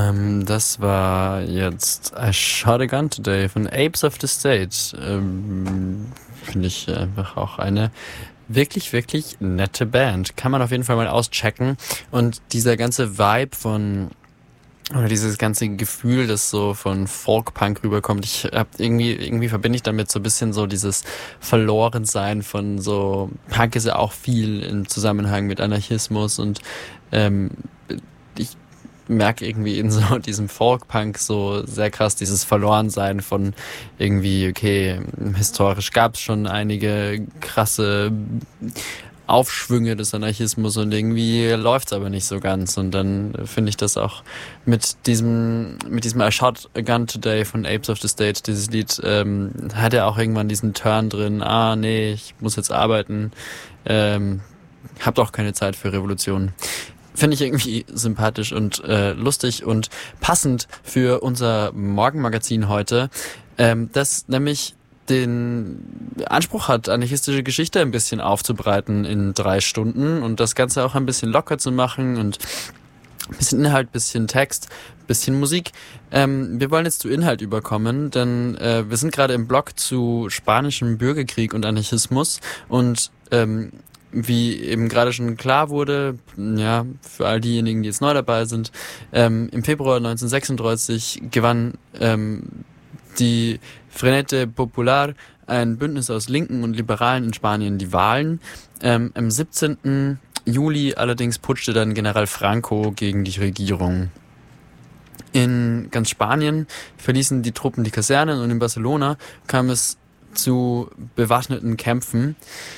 Das war jetzt I Shot a Gun Today von Apes of the State. Finde ich einfach auch eine wirklich, wirklich nette Band. Kann man auf jeden Fall mal auschecken. Und dieser ganze Vibe oder dieses ganze Gefühl, das so von Folk-Punk rüberkommt, ich hab irgendwie verbinde ich damit so ein bisschen so dieses Verlorensein von so, Punk ist ja auch viel im Zusammenhang mit Anarchismus und ich merke irgendwie in so diesem Folk-Punk so sehr krass dieses Verlorensein von irgendwie, okay, historisch gab es schon einige krasse Aufschwünge des Anarchismus und irgendwie läuft's aber nicht so ganz. Und dann finde ich das auch mit diesem I Shot a Gun Today von Apes of the State, dieses Lied, hat ja auch irgendwann diesen Turn drin, nee, ich muss jetzt arbeiten, hab doch keine Zeit für Revolution. Finde ich irgendwie sympathisch und lustig und passend für unser Morgenmagazin heute, das nämlich den Anspruch hat, anarchistische Geschichte ein bisschen aufzubreiten in 3 Stunden und das Ganze auch ein bisschen locker zu machen und ein bisschen Inhalt, ein bisschen Text, ein bisschen Musik. Wir wollen jetzt zu Inhalt überkommen, denn wir sind gerade im Blog zu spanischem Bürgerkrieg und Anarchismus und wie eben gerade schon klar wurde, ja, für all diejenigen, die jetzt neu dabei sind, im Februar 1936 gewann die Frente Popular, ein Bündnis aus Linken und Liberalen in Spanien, die Wahlen. Am 17. Juli allerdings putschte dann General Franco gegen die Regierung. In ganz Spanien verließen die Truppen die Kasernen und in Barcelona kam es zu bewaffneten Kämpfen.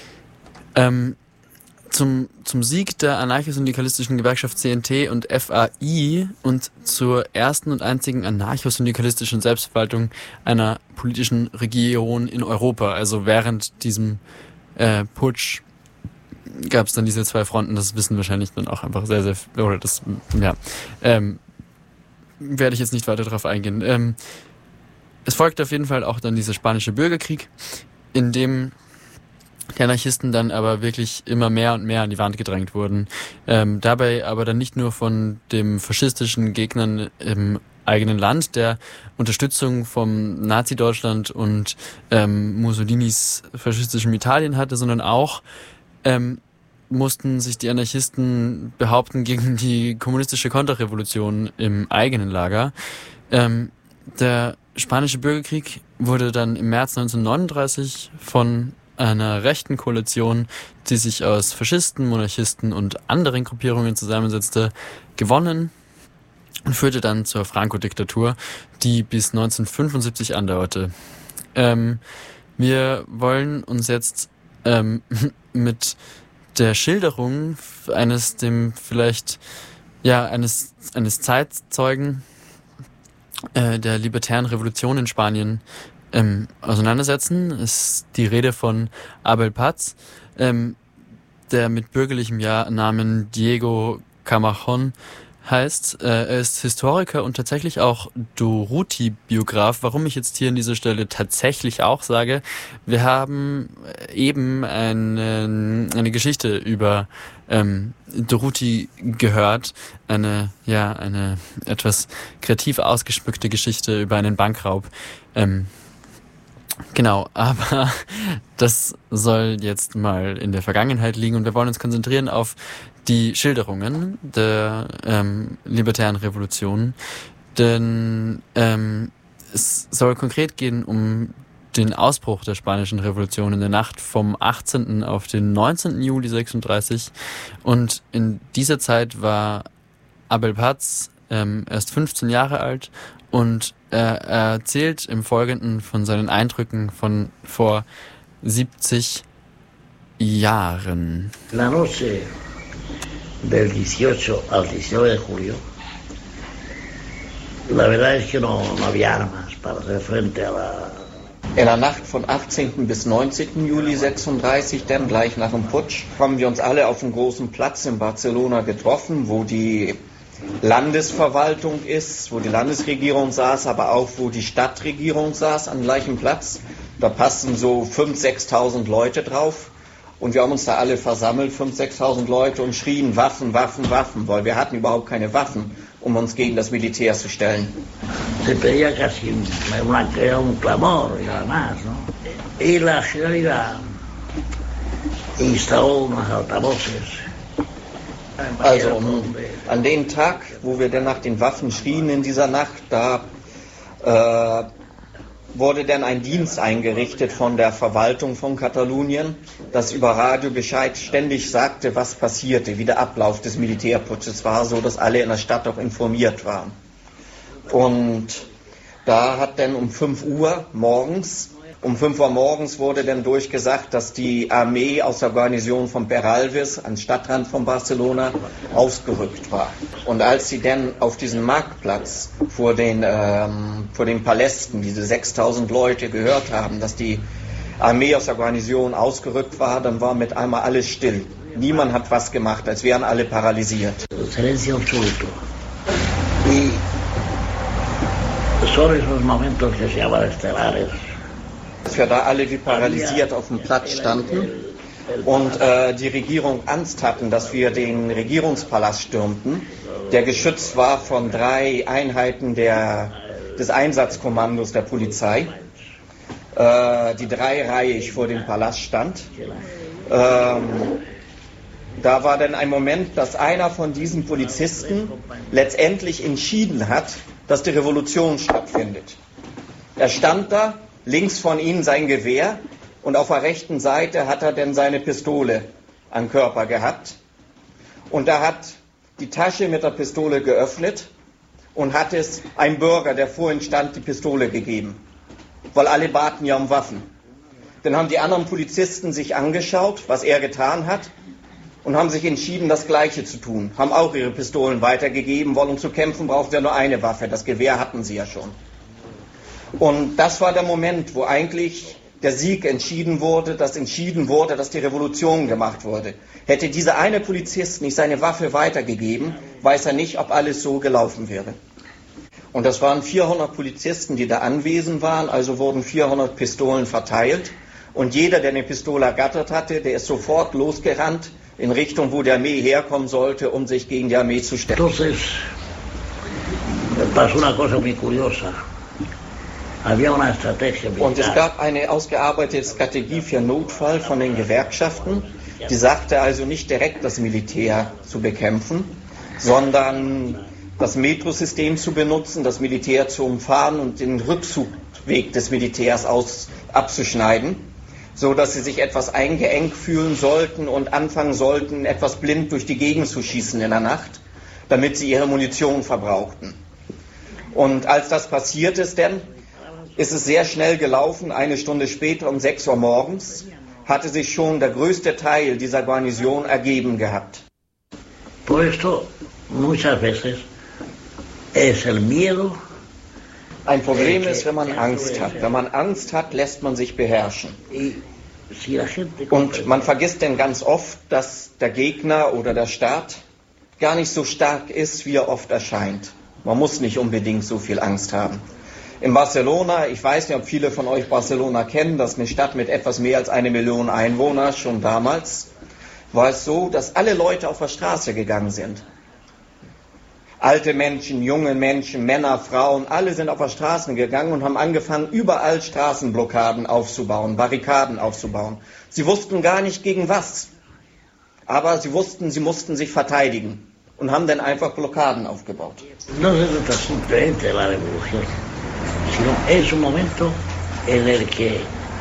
Zum Sieg der anarcho-syndikalistischen Gewerkschaft CNT und FAI und zur ersten und einzigen anarcho-syndikalistischen Selbstverwaltung einer politischen Region in Europa. Also während diesem Putsch gab es dann diese 2 Fronten. Das wissen wahrscheinlich dann auch einfach sehr, sehr, oder das, ja, werde ich jetzt nicht weiter drauf eingehen. Es folgte auf jeden Fall auch dann dieser spanische Bürgerkrieg, in dem die Anarchisten dann aber wirklich immer mehr und mehr an die Wand gedrängt wurden. Dabei aber dann nicht nur von dem faschistischen Gegnern im eigenen Land, der Unterstützung vom Nazi-Deutschland und Mussolinis faschistischem Italien hatte, sondern auch mussten sich die Anarchisten behaupten gegen die kommunistische Konterrevolution im eigenen Lager. Der spanische Bürgerkrieg wurde dann im März 1939 von einer rechten Koalition, die sich aus Faschisten, Monarchisten und anderen Gruppierungen zusammensetzte, gewonnen und führte dann zur Franco-Diktatur, die bis 1975 andauerte. Wir wollen uns jetzt mit der Schilderung eines Zeitzeugen der libertären Revolution in Spanien auseinandersetzen. Ist die Rede von Abel Paz, der mit bürgerlichem Namen Diego Camachón heißt. Er ist Historiker und tatsächlich auch Durruti-Biograf. Warum ich jetzt hier an dieser Stelle tatsächlich auch sage, wir haben eben eine Geschichte über Durruti gehört, eine etwas kreativ ausgeschmückte Geschichte über einen Bankraub. Genau, aber das soll jetzt mal in der Vergangenheit liegen und wir wollen uns konzentrieren auf die Schilderungen der libertären Revolution, denn es soll konkret gehen um den Ausbruch der Spanischen Revolution in der Nacht vom 18. auf den 19. Juli 36 und in dieser Zeit war Abel Paz erst 15 Jahre alt und er erzählt im Folgenden von seinen Eindrücken von vor 70 Jahren. La noche del 18 al 19 de julio, la verdad es que no había armas para hacer frente a la... In der Nacht von 18. bis 19. Juli 36, dann gleich nach dem Putsch, haben wir uns alle auf einem großen Platz in Barcelona getroffen, wo die Landesverwaltung ist, wo die Landesregierung saß, aber auch wo die Stadtregierung saß, am gleichen Platz. Da passten so 5.000, 6.000 Leute drauf und wir haben uns da alle versammelt, 5.000, 6.000 Leute und schrien Waffen, Waffen, Waffen, weil wir hatten überhaupt keine Waffen. um uns gegen das Militär zu stellen. Se pedía casi era un clamor y nada más, ¿no? Y la Generalidad instaló unos altavoces. Also an den Tag, wo wir dann nach den Waffen schrien in dieser Nacht, da wurde dann ein Dienst eingerichtet von der Verwaltung von Katalonien, das über Radio Bescheid ständig sagte, was passierte, wie der Ablauf des Militärputsches war, so dass alle in der Stadt auch informiert waren. Und da hat dann um 5 Uhr morgens wurde dann durchgesagt, dass die Armee aus der Garnison von Peralves, am Stadtrand von Barcelona, ausgerückt war. Und als sie dann auf diesem Marktplatz vor den Palästen, diese 6000 Leute gehört haben, dass die Armee aus der Garnison ausgerückt war, dann war mit einmal alles still. Niemand hat was gemacht, als wären alle paralysiert. Silencio absoluto. Y son esos momentos que se llaman estelares. Dass wir da alle wie paralysiert auf dem Platz standen und die Regierung Angst hatten, dass wir den Regierungspalast stürmten, der geschützt war von 3 Einheiten des Einsatzkommandos der Polizei, die dreireihig vor dem Palast stand. Da war dann ein Moment, dass einer von diesen Polizisten letztendlich entschieden hat, dass die Revolution stattfindet. Er stand da, links von ihm sein Gewehr und auf der rechten Seite hat er dann seine Pistole am Körper gehabt. Und er hat die Tasche mit der Pistole geöffnet und hat es einem Bürger, der vor ihm stand, die Pistole gegeben. Weil alle baten ja um Waffen. Dann haben die anderen Polizisten sich angeschaut, was er getan hat, und haben sich entschieden, das Gleiche zu tun. Haben auch ihre Pistolen weitergegeben, weil um zu kämpfen braucht er nur eine Waffe. Das Gewehr hatten sie ja schon. Und das war der Moment, wo eigentlich der Sieg entschieden wurde, dass die Revolution gemacht wurde. Hätte dieser eine Polizist nicht seine Waffe weitergegeben, weiß er nicht, ob alles so gelaufen wäre. Und das waren 400 Polizisten, die da anwesend waren, also wurden 400 Pistolen verteilt. Und jeder, der eine Pistole ergattert hatte, der ist sofort losgerannt in Richtung, wo die Armee herkommen sollte, um sich gegen die Armee zu stellen. Entonces, pasó una cosa muy curiosa. Und es gab eine ausgearbeitete Strategie für Notfall von den Gewerkschaften, die sagte also nicht direkt das Militär zu bekämpfen, sondern das Metrosystem zu benutzen, das Militär zu umfahren und den Rückzugweg des Militärs abzuschneiden, so dass sie sich etwas eingeengt fühlen sollten und anfangen sollten, etwas blind durch die Gegend zu schießen in der Nacht, damit sie ihre Munition verbrauchten. Und als das passiert ist, ist es sehr schnell gelaufen. 1 Stunde später, um 6 Uhr morgens, hatte sich schon der größte Teil dieser Garnison ergeben gehabt. Por esto, muchas veces, es el miedo. Ein Problem ist, wenn man Angst hat. Wenn man Angst hat, lässt man sich beherrschen. Und man vergisst denn ganz oft, dass der Gegner oder der Staat gar nicht so stark ist, wie er oft erscheint. Man muss nicht unbedingt so viel Angst haben. In Barcelona, ich weiß nicht, ob viele von euch Barcelona kennen, das ist eine Stadt mit etwas mehr als 1 Million Einwohnern, schon damals, war es so, dass alle Leute auf der Straße gegangen sind. Alte Menschen, junge Menschen, Männer, Frauen, alle sind auf der Straße gegangen und haben angefangen, überall Straßenblockaden aufzubauen, Barrikaden aufzubauen. Sie wussten gar nicht gegen was, aber sie wussten, sie mussten sich verteidigen und haben dann einfach Blockaden aufgebaut. No se trata simplemente de la revolución, sino es un momento en el que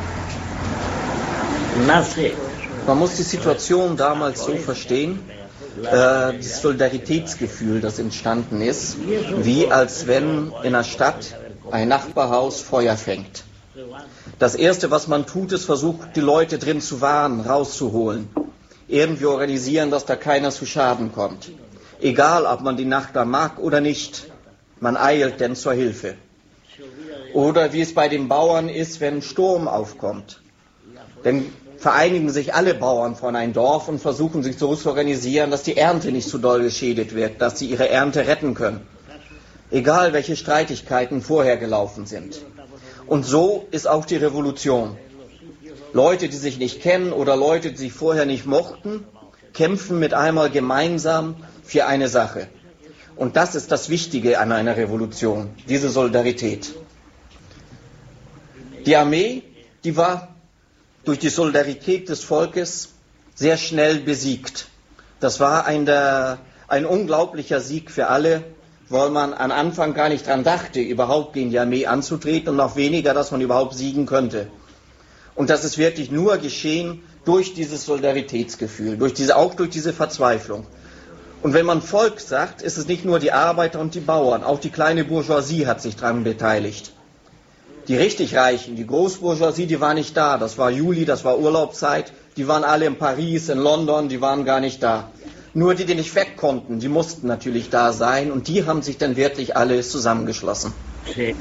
nace. Man muss die Situation damals so verstehen, das Solidaritätsgefühl, das entstanden ist, wie als wenn in einer Stadt ein Nachbarhaus Feuer fängt. Das Erste, was man tut, ist versucht, die Leute drin zu warnen, rauszuholen. Irgendwie organisieren, dass da keiner zu Schaden kommt. Egal, ob man die Nacht da mag oder nicht, man eilt denn zur Hilfe. Oder wie es bei den Bauern ist, wenn ein Sturm aufkommt. Denn vereinigen sich alle Bauern von einem Dorf und versuchen sich so zu organisieren, dass die Ernte nicht zu doll geschädigt wird, dass sie ihre Ernte retten können. Egal, welche Streitigkeiten vorher gelaufen sind. Und so ist auch die Revolution. Leute, die sich nicht kennen oder Leute, die sich vorher nicht mochten, kämpfen mit einmal gemeinsam für eine Sache. Und das ist das Wichtige an einer Revolution, diese Solidarität. Die Armee, die war durch die Solidarität des Volkes sehr schnell besiegt. Das war ein unglaublicher Sieg für alle, weil man am Anfang gar nicht dran dachte, überhaupt gegen die Armee anzutreten und noch weniger, dass man überhaupt siegen könnte. Und das ist wirklich nur geschehen durch dieses Solidaritätsgefühl, auch durch diese Verzweiflung. Und wenn man Volk sagt, ist es nicht nur die Arbeiter und die Bauern, auch die kleine Bourgeoisie hat sich daran beteiligt. Die richtig Reichen, die Großbourgeoisie, die war nicht da. Das war Juli, das war Urlaubszeit. Die waren alle in Paris, in London, die waren gar nicht da. Nur die nicht weg konnten, die mussten natürlich da sein. Und die haben sich dann wirklich alle zusammengeschlossen. Sí.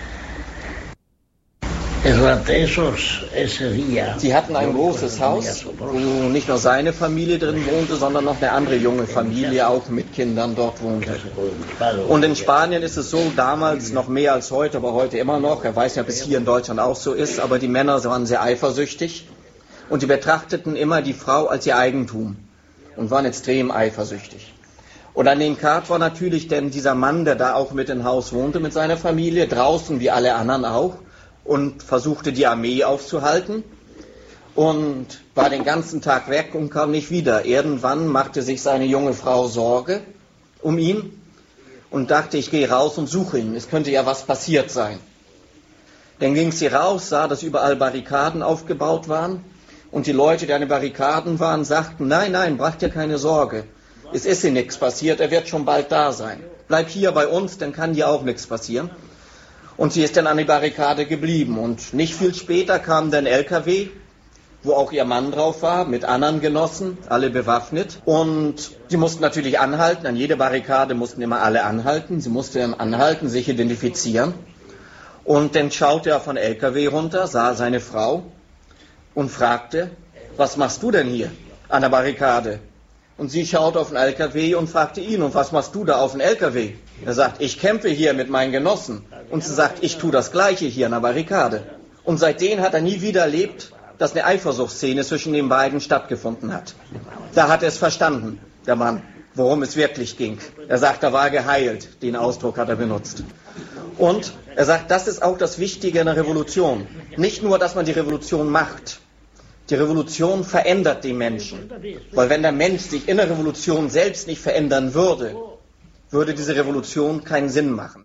Sie hatten ein großes Haus, wo nicht nur seine Familie drin wohnte, sondern noch eine andere junge Familie auch mit Kindern dort wohnte. Und in Spanien ist es so, damals noch mehr als heute, aber heute immer noch, er weiß ja, bis hier in Deutschland auch so ist, aber die Männer waren sehr eifersüchtig und die betrachteten immer die Frau als ihr Eigentum und waren extrem eifersüchtig. Und an dem Kart war natürlich denn dieser Mann, der da auch mit im Haus wohnte mit seiner Familie, draußen wie alle anderen auch, und versuchte die Armee aufzuhalten und war den ganzen Tag weg und kam nicht wieder. Irgendwann machte sich seine junge Frau Sorge um ihn und dachte, ich gehe raus und suche ihn. Es könnte ja was passiert sein. Dann ging sie raus, sah, dass überall Barrikaden aufgebaut waren und die Leute, die an den Barrikaden waren, sagten, nein, brach dir keine Sorge. Es ist dir nichts passiert, er wird schon bald da sein. Bleib hier bei uns, dann kann dir auch nichts passieren. Und sie ist dann an die Barrikade geblieben. Und nicht viel später kam dann ein LKW, wo auch ihr Mann drauf war, mit anderen Genossen, alle bewaffnet. Und die mussten natürlich anhalten. An jeder Barrikade mussten immer alle anhalten. Sie mussten dann anhalten, sich identifizieren. Und dann schaute er von LKW runter, sah seine Frau und fragte, was machst du denn hier an der Barrikade? Und sie schaute auf den LKW und fragte ihn, und was machst du da auf dem LKW? Er sagt, ich kämpfe hier mit meinen Genossen. Und sie sagt, ich tue das Gleiche hier an der Barrikade. Und seitdem hat er nie wieder erlebt, dass eine Eifersuchtsszene zwischen den beiden stattgefunden hat. Da hat er es verstanden, der Mann, worum es wirklich ging. Er sagt, er war geheilt. Den Ausdruck hat er benutzt. Und er sagt, das ist auch das Wichtige in der Revolution. Nicht nur, dass man die Revolution macht. Die Revolution verändert den Menschen. Weil wenn der Mensch sich in der Revolution selbst nicht verändern würde, würde diese Revolution keinen Sinn machen.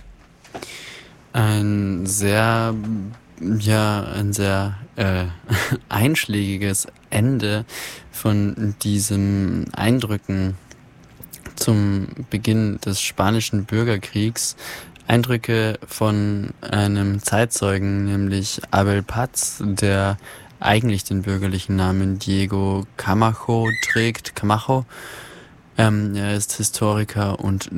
Ein sehr einschlägiges Ende von diesen Eindrücken zum Beginn des Spanischen Bürgerkriegs. Eindrücke von einem Zeitzeugen, nämlich Abel Paz, der eigentlich den bürgerlichen Namen Diego Camacho trägt. Camacho. Er ist Historiker und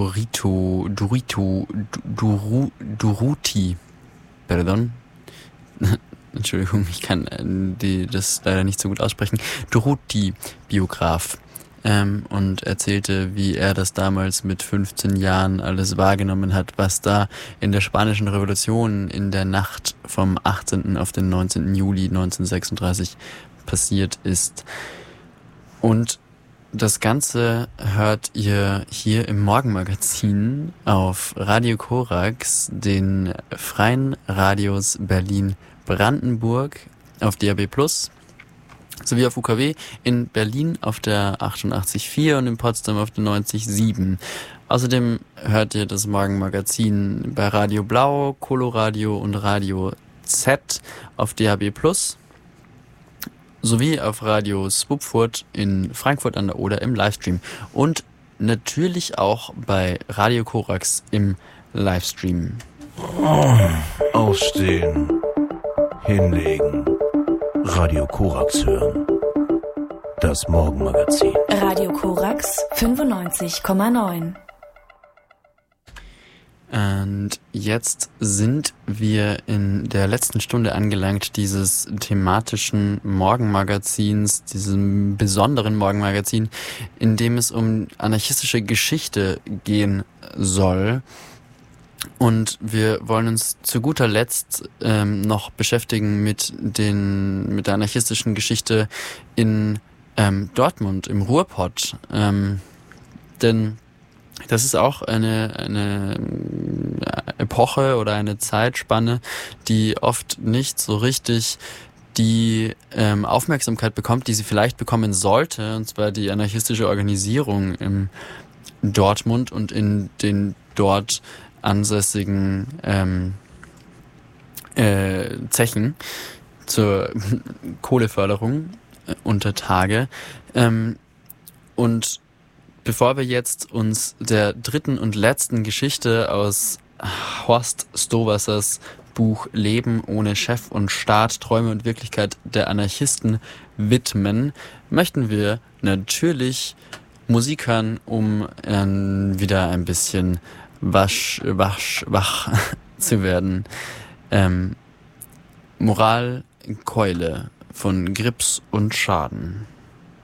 Durruti. Pardon. Entschuldigung, ich kann das leider nicht so gut aussprechen. Durruti-Biograf. Und erzählte, wie er das damals mit 15 Jahren alles wahrgenommen hat, was da in der Spanischen Revolution in der Nacht vom 18. auf den 19. Juli 1936 passiert ist. Und das Ganze hört ihr hier im Morgenmagazin auf Radio Korax, den freien Radios Berlin-Brandenburg, auf DAB+, sowie auf UKW, in Berlin auf der 88,4 und in Potsdam auf der 90,7. Außerdem hört ihr das Morgenmagazin bei Radio Blau, Coloradio und Radio Z auf DAB+, sowie auf Radio Swupfurt in Frankfurt an der Oder im Livestream. Und natürlich auch bei Radio Korax im Livestream. Aufstehen, hinlegen, Radio Korax hören. Das Morgenmagazin. Radio Korax 95,9. Und jetzt sind wir in der letzten Stunde angelangt dieses thematischen Morgenmagazins, diesem besonderen Morgenmagazin, in dem es um anarchistische Geschichte gehen soll. Und wir wollen uns zu guter Letzt noch beschäftigen mit der anarchistischen Geschichte in Dortmund, im Ruhrpott. Denn Das ist auch eine Epoche oder eine Zeitspanne, die oft nicht so richtig die Aufmerksamkeit bekommt, die sie vielleicht bekommen sollte, und zwar die anarchistische Organisierung in Dortmund und in den dort ansässigen Zechen zur Kohleförderung unter Tage. Und bevor wir jetzt uns der dritten und letzten Geschichte aus Horst Stowassers Buch Leben ohne Chef und Staat, Träume und Wirklichkeit der Anarchisten widmen, möchten wir natürlich Musik hören, um wieder ein bisschen wach zu werden. Moralkeule von Grips und Schaden.